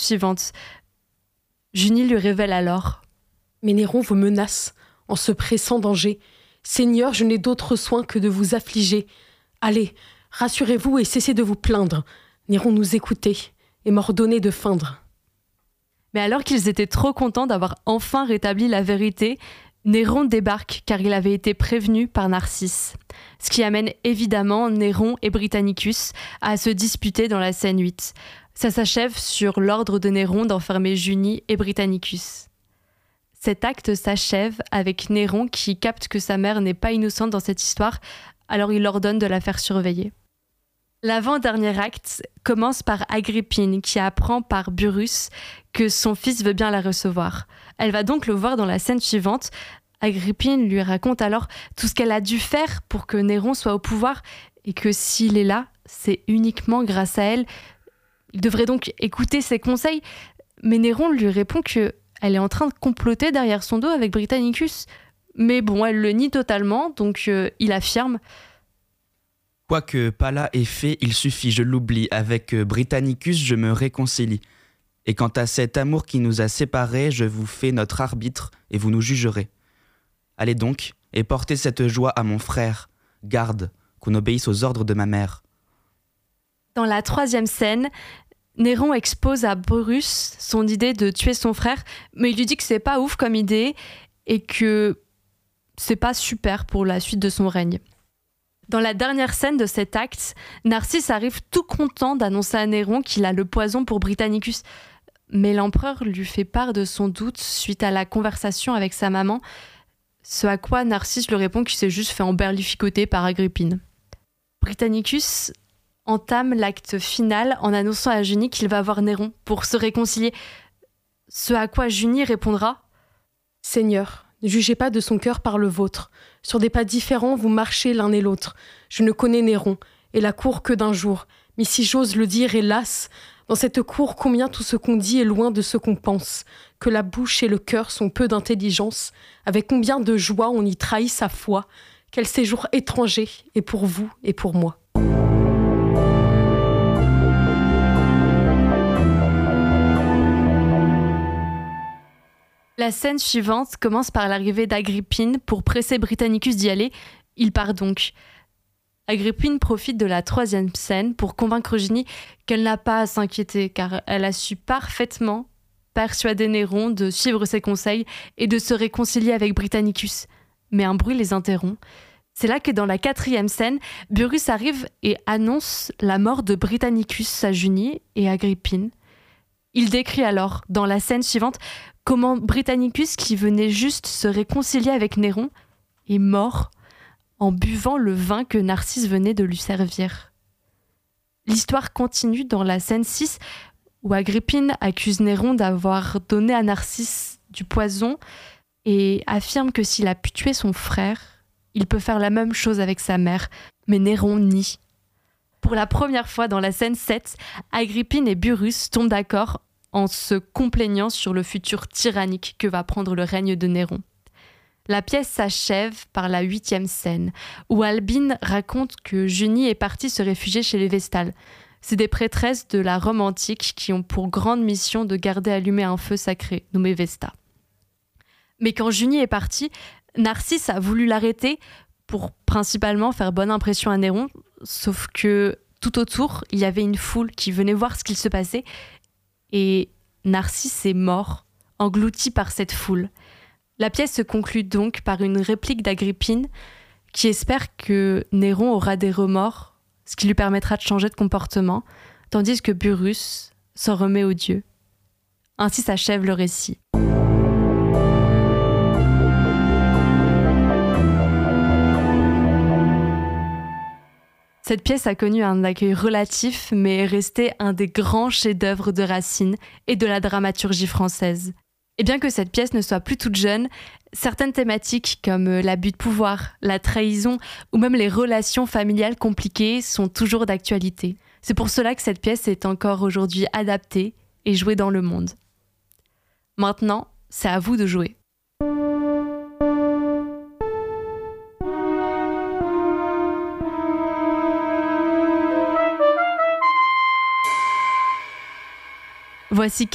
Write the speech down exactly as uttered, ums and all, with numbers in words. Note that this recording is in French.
suivante. Junie lui révèle alors: Mais Néron vous menace en ce pressant danger. Seigneur, je n'ai d'autre soin que de vous affliger. Allez, rassurez-vous et cessez de vous plaindre. Néron nous écoutait et m'ordonnait de feindre. Mais alors qu'ils étaient trop contents d'avoir enfin rétabli la vérité, Néron débarque car il avait été prévenu par Narcisse. Ce qui amène évidemment Néron et Britannicus à se disputer dans la scène huit. Ça s'achève sur l'ordre de Néron d'enfermer Junie et Britannicus. Cet acte s'achève avec Néron qui capte que sa mère n'est pas innocente dans cette histoire, alors il ordonne de la faire surveiller. L'avant-dernier acte commence par Agrippine qui apprend par Burrus que son fils veut bien la recevoir. Elle va donc le voir dans la scène suivante. Agrippine lui raconte alors tout ce qu'elle a dû faire pour que Néron soit au pouvoir et que s'il est là, c'est uniquement grâce à elle. Il devrait donc écouter ses conseils, mais Néron lui répond qu'elle est en train de comploter derrière son dos avec Britannicus. Mais bon, elle le nie totalement, donc euh, il affirme: Quoi que Pallas ait fait, il suffit, je l'oublie. Avec Britannicus, je me réconcilie. Et quant à cet amour qui nous a séparés, je vous fais notre arbitre et vous nous jugerez. Allez donc, et portez cette joie à mon frère. Garde, qu'on obéisse aux ordres de ma mère. Dans la troisième scène, Néron expose à Burrus son idée de tuer son frère, mais il lui dit que c'est pas ouf comme idée et que c'est pas super pour la suite de son règne. Dans la dernière scène de cet acte, Narcisse arrive tout content d'annoncer à Néron qu'il a le poison pour Britannicus. Mais l'empereur lui fait part de son doute suite à la conversation avec sa maman, ce à quoi Narcisse lui répond qu'il s'est juste fait emberlificoter par Agrippine. Britannicus entame l'acte final en annonçant à Junie qu'il va voir Néron pour se réconcilier, ce à quoi Junie répondra: Seigneur, ne jugez pas de son cœur par le vôtre. Sur des pas différents, vous marchez l'un et l'autre. Je ne connais Néron et la cour que d'un jour. Mais si j'ose le dire, hélas, dans cette cour, combien tout ce qu'on dit est loin de ce qu'on pense. Que la bouche et le cœur sont peu d'intelligence. Avec combien de joie on y trahit sa foi. Quel séjour étranger est pour vous et pour moi. La scène suivante commence par l'arrivée d'Agrippine pour presser Britannicus d'y aller. Il part donc. Agrippine profite de la troisième scène pour convaincre Junie qu'elle n'a pas à s'inquiéter car elle a su parfaitement persuader Néron de suivre ses conseils et de se réconcilier avec Britannicus. Mais un bruit les interrompt. C'est là que dans la quatrième scène, Burrus arrive et annonce la mort de Britannicus à Junie et Agrippine. Il décrit alors, dans la scène suivante, comment Britannicus, qui venait juste se réconcilier avec Néron, est mort en buvant le vin que Narcisse venait de lui servir. L'histoire continue dans la scène six, où Agrippine accuse Néron d'avoir donné à Narcisse du poison et affirme que s'il a pu tuer son frère, il peut faire la même chose avec sa mère, mais Néron nie. Pour la première fois dans la scène sept, Agrippine et Burrus tombent d'accord en se complaignant sur le futur tyrannique que va prendre le règne de Néron. La pièce s'achève par la huitième scène, où Albine raconte que Junie est partie se réfugier chez les Vestales. C'est des prêtresses de la Rome antique qui ont pour grande mission de garder allumé un feu sacré, nommé Vesta. Mais quand Junie est partie, Narcisse a voulu l'arrêter pour principalement faire bonne impression à Néron, sauf que tout autour, il y avait une foule qui venait voir ce qu'il se passait, et Narcisse est mort, englouti par cette foule. La pièce se conclut donc par une réplique d'Agrippine qui espère que Néron aura des remords, ce qui lui permettra de changer de comportement, tandis que Burrus s'en remet aux dieux. Ainsi s'achève le récit. Cette pièce a connu un accueil relatif, mais est restée un des grands chefs-d'œuvre de Racine et de la dramaturgie française. Et bien que cette pièce ne soit plus toute jeune, certaines thématiques comme l'abus de pouvoir, la trahison ou même les relations familiales compliquées sont toujours d'actualité. C'est pour cela que cette pièce est encore aujourd'hui adaptée et jouée dans le monde. Maintenant, c'est à vous de jouer. Voici